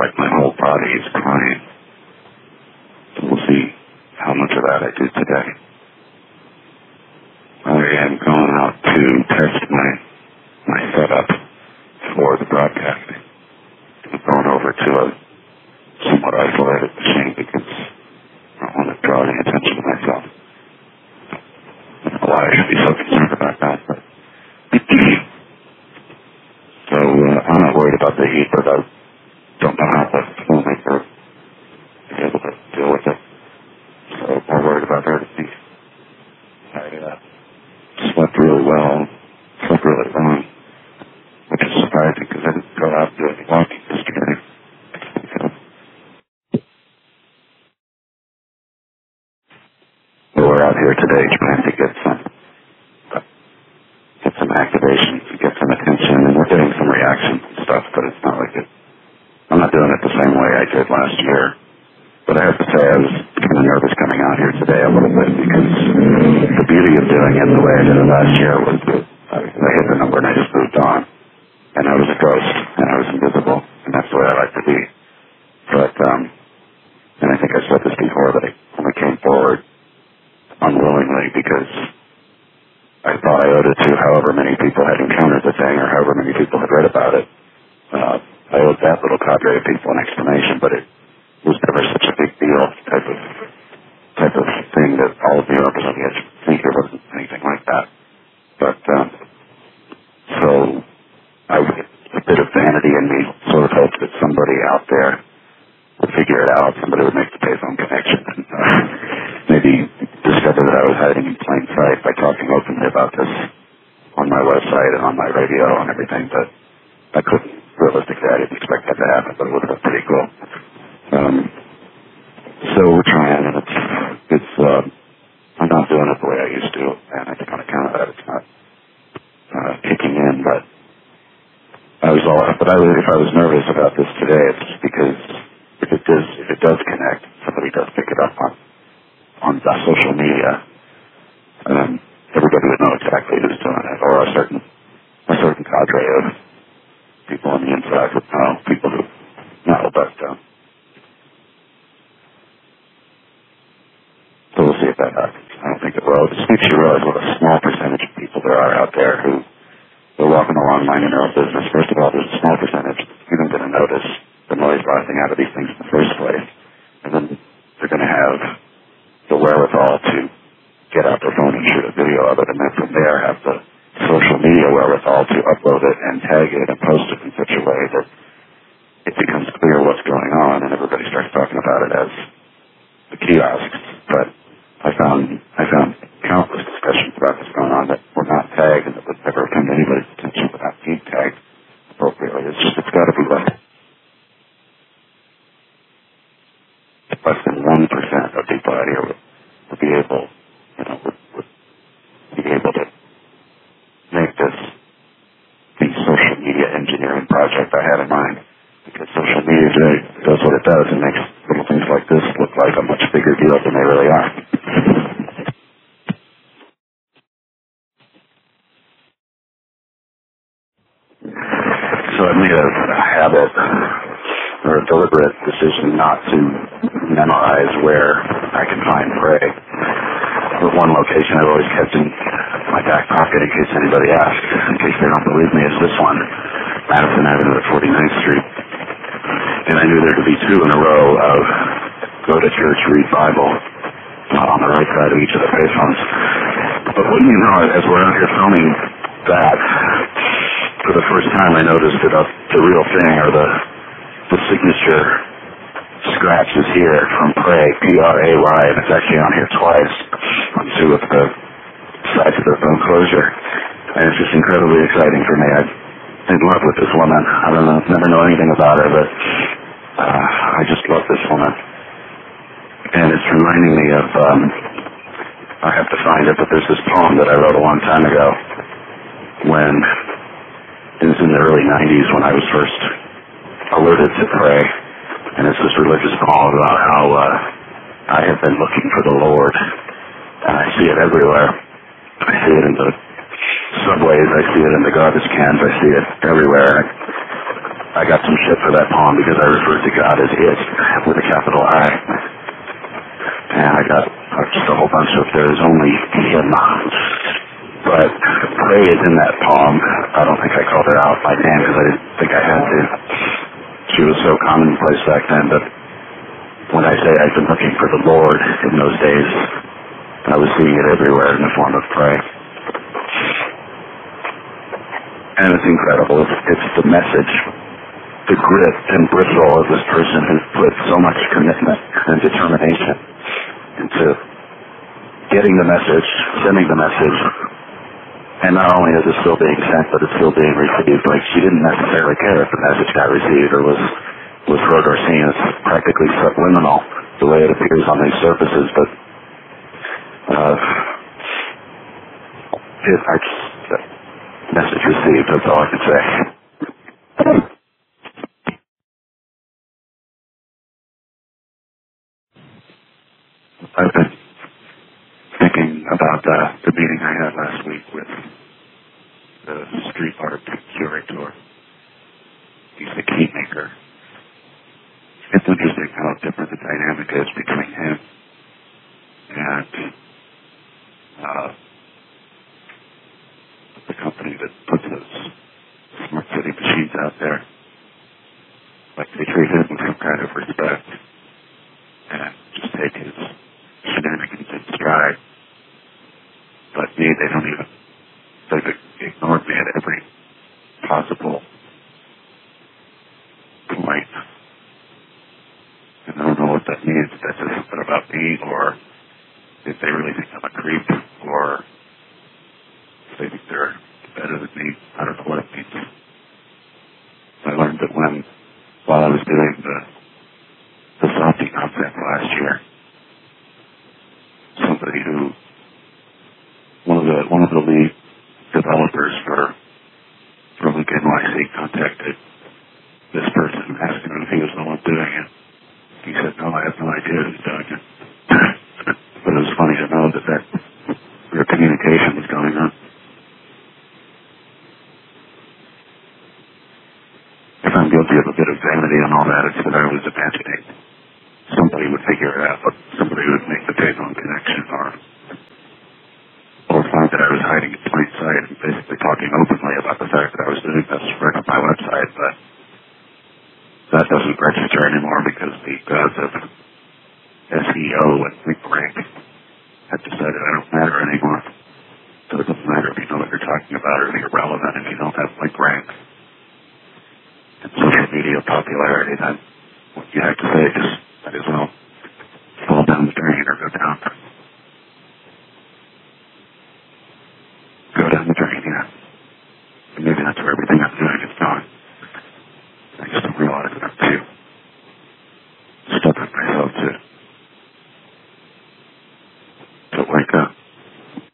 like my whole body is crying. So we'll see how much of that I do today. I am going out to test my setup for the broadcasting. I'm going over to a somewhat isolated machine because I don't want to draw any attention to myself. I don't know why I should be so concerned about that, but so I'm not worried about the heat, but I don't know how the filmmaker is able to deal with it. So I'm more worried about her to see. I slept really well, slept really long, which is surprising because I didn't go out and do any walking yesterday. But we're out here today trying to get some activation, to get some attention, and we're getting some reactions and stuff, but it's not like it. I'm not doing it the same way I did last year. But I have to say I was kind of nervous coming out here today a little bit because the beauty of doing it the way I did it last year was that I hit the number and I just moved on. And I was a ghost, and I was invisible, and that's the way I like to be. But, and I think I said this before, but I only came forward unwillingly because I thought I owed it to however many people had encountered the thing or however many people had read about it. I owed that little cadre of people an explanation, but it was never such a big deal type of thing that all of New Yorkers on the edge think it wasn't anything like that. But, so I would, a bit of vanity in me sort of hoped that somebody out there would figure it out, somebody would make the payphone connection and maybe discover that I was hiding in plain sight by talking openly about this on my website and on my radio and everything, but I couldn't. Realistically, I didn't expect that to happen, but it would have been pretty cool. So we're trying, and it's I'm not doing it the way I used to, and I think on account of that it's not kicking in, but if I was nervous about this today, it's because if it does connect, somebody does pick it up on the social media, everybody would know exactly who's doing it, or a certain cadre of people on the inside would know, people who know, but so we'll see if that happens. I don't think it will. It just makes you realize what a small percentage of people there are out there who are walking along minding their own business. First of all, there's a small percentage even going to notice the noise rising out of these things in the first place, and then they're going to have the wherewithal to get out their phone and shoot a video of it, and then from there have the social media wherewithal to upload it and tag it and post it in such a way that it becomes clear what's going on and everybody starts talking about it as the kiosks. But I found countless discussions about what's going on that were not tagged and that would never come to anybody's attention without being tagged appropriately. It's got to be less than 1% of people out here would be able, would be able to make this the social media engineering project I had in mind. Because social media does what it does and makes little things like this look like a much bigger deal than they really are. So I made a habit or a deliberate decision not to memorize where I can find prey. The one location I've always kept in my back pocket in case anybody asks, in case they don't believe me, is this one, Madison Avenue at 49th Street. And I knew there to be two in a row of go to church, read Bible on the right side of each of the payphones. But wouldn't you know, as we're out here filming that, for the first time I noticed that the real thing, or the signature scratches here from Pray, P-R-A-Y, and it's actually on here twice on two of the sides of the phone closure. And it's just incredibly exciting for me. I'm in love with this woman. I don't know, never know anything about her, but I just love this woman. And it's reminding me of, I have to find it, but there's this poem that I wrote a long time ago when it was in the early 90s when I was first alerted to Pray. And it's this religious poem about how I have been looking for the Lord, and I see it everywhere. I see it in the subways, I see it in the garbage cans, I see it everywhere. I got some shit for that poem because I referred to God as it with a capital I. And I got just a whole bunch of there is only him. But pray is in that poem. I don't think I called her out by name because I didn't think I had to. She was so commonplace back then, but when I say I've been looking for the Lord in those days, I was seeing it everywhere in the form of pray. And it's incredible. It's the message, the grit and bristle of this person who's put so much commitment and determination into getting the message, sending the message. And not only is it still being sent, but it's still being received. Like, she didn't necessarily care if the message got received or was heard or seen. It's practically subliminal, the way it appears on these surfaces. But message received, that's all I can say. I've been thinking about the meeting I had last week with the street art curator. He's the key maker. It's interesting how different the dynamic is between him and the company that puts those smart city machines out there. Like, they treat him with some kind of respect and just take his shenanigans in stride. But me, they've ignored me at every possible point. And I don't know what that means. If that's just something about me, or if they really think I'm a creep, or if they think they're better than me. I don't know what it means. I learned that while I was doing the Softy concept last year, somebody one of the lead developers for Link NYC contacted this person asking him if he was the one doing it. He said, no, I have no idea who's doing it. But it was funny to know that their communication was going on. If I'm guilty of a bit of vanity and all that, it's that I was imagining somebody would figure it out, somebody would make the payphone connection, or find that I was hiding in plain sight and basically talking openly about the fact that I was doing this right on my website, but that doesn't register anymore because the gods of SEO and LinkRank have decided I don't matter anymore. So it doesn't matter if you know what you're talking about or if you're relevant if you don't have LinkRank and social media popularity, then what you have to say just might as well